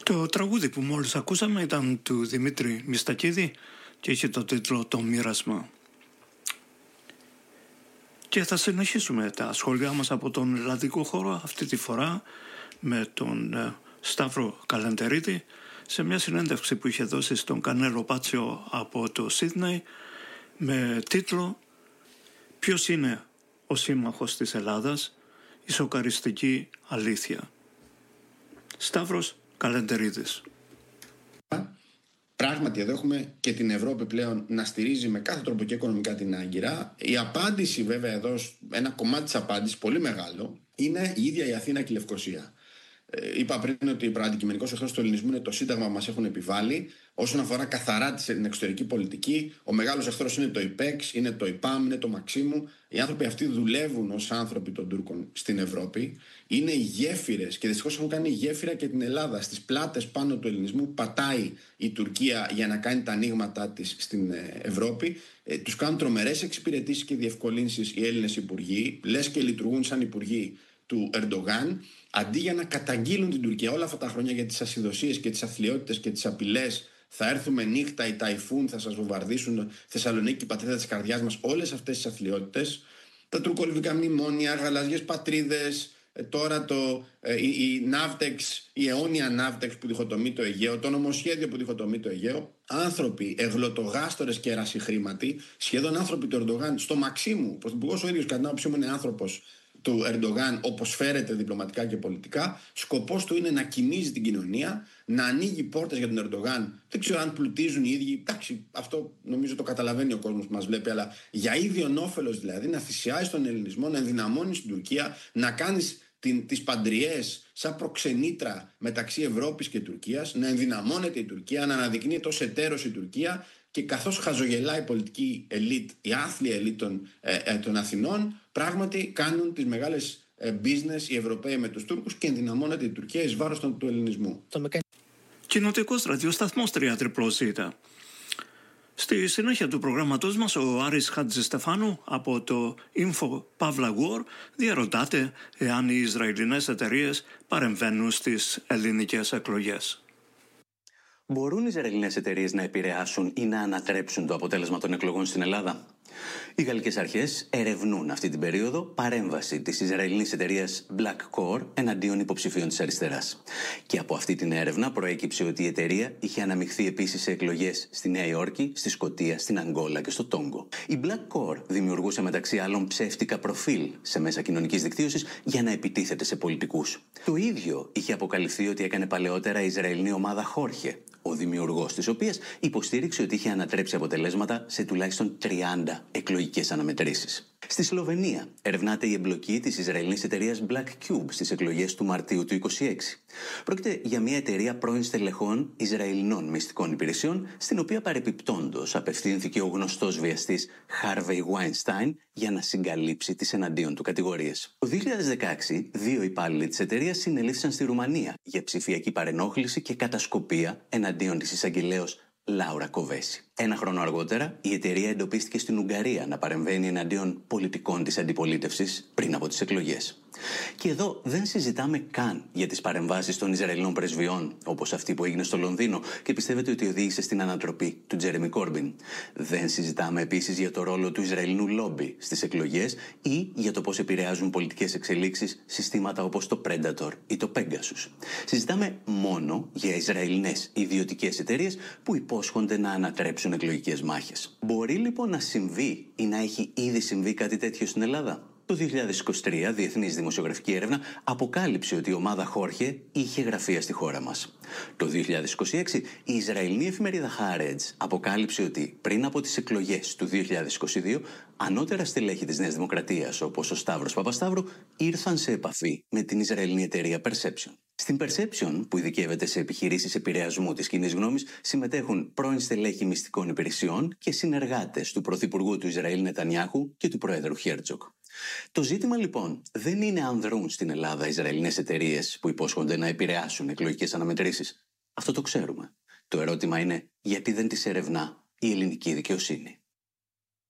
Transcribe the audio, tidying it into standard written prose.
Το τραγούδι που μόλις ακούσαμε ήταν του Δημήτρη Μιστακίδη και είχε το τίτλο «Το μοίρασμα». Και θα συνεχίσουμε τα σχόλιά μας από τον ελλαδικό χώρο, αυτή τη φορά με τον Σταύρο Καλεντερίδη, σε μια συνέντευξη που είχε δώσει στον Κανέλο Πάτσιο από το Σίδνεϊ με τίτλο «Ποιος είναι ο σύμμαχος της Ελλάδας, η σοκαριστική αλήθεια». Σταύρος Καλεντερίδης. Πράγματι εδώ έχουμε και την Ευρώπη πλέον να στηρίζει με κάθε τρόπο και οικονομικά την Άγκυρα. Η απάντηση βέβαια εδώ, ένα κομμάτι της απάντησης πολύ μεγάλο, είναι η ίδια η Αθήνα και η Λευκοσία. Είπα πριν ότι ο αντικειμενικός εχθρός του ελληνισμού είναι το Σύνταγμα που μας έχουν επιβάλει. Όσον αφορά καθαρά την εξωτερική πολιτική, ο μεγάλος εχθρός είναι το ΙΠΕΞ, είναι το ΙΠΑΜ, είναι το Μαξίμου. Οι άνθρωποι αυτοί δουλεύουν ως άνθρωποι των Τούρκων στην Ευρώπη. Είναι οι γέφυρες και δυστυχώς έχουν κάνει γέφυρα και την Ελλάδα. Στις πλάτες πάνω του ελληνισμού πατάει η Τουρκία για να κάνει τα ανοίγματά της στην Ευρώπη. Τους κάνουν τρομερές εξυπηρετήσεις και διευκολύνσεις οι Έλληνες υπουργοί, λες και λειτουργούν σαν υπουργοί του Ερντογάν, αντί για να καταγγείλουν την Τουρκία όλα αυτά τα χρόνια για τις ασυδοσίες και τις αθλιότητες και τις απειλές. Θα έρθουμε νύχτα, οι ταϊφούν θα σας βομβαρδίσουν Θεσσαλονίκη, πατρίδα της καρδιάς μας, όλες αυτές τις αθλιότητες. Τα τουρκολιβικά μνημόνια, γαλαζιές πατρίδες, τώρα η Ναύτεξ, η αιώνια Ναύτεξ που διχοτομεί το Αιγαίο, το νομοσχέδιο που διχοτομεί το Αιγαίο. Άνθρωποι, εγλωτογάστορες και ερασιχρήματοι, σχεδόν άνθρωποι του Ερντογάν, στο Μαξίμου, ο πρωθυπουργός ο ίδιος κατά την άποψή μου είναι άνθρωπος του Ερντογάν, όπως φέρεται διπλωματικά και πολιτικά. Σκοπός του είναι να κοιμίζει την κοινωνία, να ανοίγει πόρτες για τον Ερντογάν. Δεν ξέρω αν πλουτίζουν οι ίδιοι. Εντάξει, αυτό νομίζω το καταλαβαίνει ο κόσμος που μας βλέπει, αλλά για ίδιον όφελος δηλαδή, να θυσιάζει τον ελληνισμό, να ενδυναμώνει την Τουρκία, να κάνεις τις παντριές σαν προξενήτρα μεταξύ Ευρώπης και Τουρκίας, να ενδυναμώνεται η Τουρκία, να αναδεικνύεται ως εταίρος η Τουρκία. Και καθώς χαζογελάει η πολιτική ελίτ, η άθλια ελίτ των Αθηνών, πράγματι κάνουν τις μεγάλες business οι Ευρωπαίοι με τους Τούρκους και ενδυναμώνεται η Τουρκία εις βάρος του ελληνισμού. Κοινοτικός ραδιοσταθμός 3ZZ. Στη συνέχεια του προγράμματός μας, ο Άρης Χατζηστεφάνου από το Info Pavla War διαρωτάται εάν οι Ισραηλινές εταιρείες παρεμβαίνουν στις ελληνικές εκλογές. Μπορούν οι Ισραηλινές εταιρείες να επηρεάσουν ή να ανατρέψουν το αποτέλεσμα των εκλογών στην Ελλάδα? Οι γαλλικές αρχές ερευνούν αυτή την περίοδο παρέμβαση της Ισραηλινής εταιρείας Black Core εναντίον υποψηφίων της αριστεράς. Και από αυτή την έρευνα προέκυψε ότι η εταιρεία είχε αναμειχθεί επίσης σε εκλογές στη Νέα Υόρκη, στη Σκωτία, στην Αγγόλα και στο Τόγκο. Η Black Core δημιουργούσε μεταξύ άλλων ψεύτικα προφίλ σε μέσα κοινωνικής δικτύωσης για να επιτίθεται σε πολιτικούς. Το ίδιο είχε αποκαλυφθεί ότι έκανε παλαιότερα η Ισραηλινή ομάδα Χόρχε, ο δημιουργός της οποίας υποστήριξε ότι είχε ανατρέψει αποτελέσματα σε τουλάχιστον 30 εκλογικές αναμετρήσεις. Στη Σλοβενία ερευνάται η εμπλοκή της Ισραηλινής εταιρείας Black Cube στις εκλογές του Μαρτίου του 2026. Πρόκειται για μια εταιρεία πρώην στελεχών Ισραηλινών μυστικών υπηρεσιών, στην οποία παρεπιπτόντως απευθύνθηκε ο γνωστός βιαστής Harvey Weinstein για να συγκαλύψει τις εναντίον του κατηγορίες. Το 2016, 2 υπάλληλοι της εταιρείας συνελήφθησαν στη Ρουμανία για ψηφιακή παρενόχληση και κατασκοπία εναντίον της εισαγγελέως Λάουρα Κοβέση. Ένα χρόνο αργότερα, η εταιρεία εντοπίστηκε στην Ουγγαρία να παρεμβαίνει εναντίον πολιτικών της αντιπολίτευσης πριν από τις εκλογές. Και εδώ δεν συζητάμε καν για τις παρεμβάσεις των Ισραηλινών πρεσβειών, όπως αυτή που έγινε στο Λονδίνο και πιστεύετε ότι οδήγησε στην ανατροπή του Τζέρεμι Κόρμπιν. Δεν συζητάμε επίσης για το ρόλο του Ισραηλινού λόμπι στις εκλογές ή για το πώς επηρεάζουν πολιτικές εξελίξεις συστήματα όπως το Predator ή το Pegasus. Συζητάμε μόνο για Ισραηλινές ιδιωτικές εταιρείες που υπόσχονται να ανατρέψουν εκλογικές μάχες. Μπορεί λοιπόν να συμβεί ή να έχει ήδη συμβεί κάτι τέτοιο στην Ελλάδα? Το 2023, διεθνής δημοσιογραφική έρευνα αποκάλυψε ότι η ομάδα Χόρχε είχε γραφεία στη χώρα μας. Το 2026, η Ισραηλινή εφημερίδα Haaretz αποκάλυψε ότι πριν από τις εκλογές του 2022, ανώτερα στελέχη της Νέας Δημοκρατίας, όπως ο Σταύρος Παπασταύρου, ήρθαν σε επαφή με την Ισραηλινή εταιρεία Perception. Στην Perception, που ειδικεύεται σε επιχειρήσεις επηρεασμού της κοινής γνώμης, συμμετέχουν πρώην στελέχη μυστικών υπηρεσιών και συνεργάτες του Πρωθυπουργού του Ισραήλ Νετανιάχου και του Προέδρου Χέρτζοκ. Το ζήτημα λοιπόν δεν είναι αν δρούν στην Ελλάδα Ισραηλινές εταιρείες που υπόσχονται να επηρεάσουν εκλογικές αναμετρήσεις. Αυτό το ξέρουμε. Το ερώτημα είναι γιατί δεν τις ερευνά η ελληνική δικαιοσύνη.